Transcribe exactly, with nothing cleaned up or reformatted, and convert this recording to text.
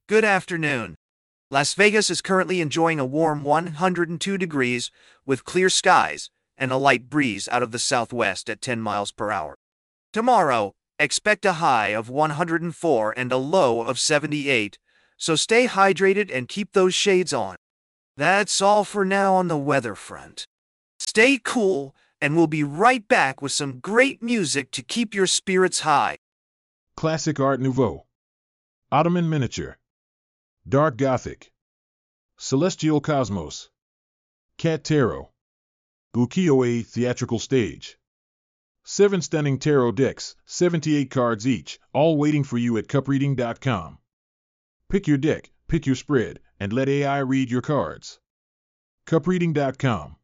Good afternoon. Las Vegas is currently enjoying a warm one hundred two degrees with clear skies and a light breeze out of the southwest at ten miles per hour. Tomorrow, expect a high of one hundred four and a low of seventy-eight, so stay hydrated and keep those shades on. That's all for now on the weather front. Stay cool, and we'll be right back with some great music to keep your spirits high. Classic Art Nouveau, Ottoman Miniature, Dark Gothic, Celestial Cosmos, Cat Tarot, Ukiyo-e Theatrical Stage. Seven stunning tarot decks, seventy-eight cards each, all waiting for you at cup reading dot com. Pick your deck, pick your spread, and let A I read your cards. cup reading dot com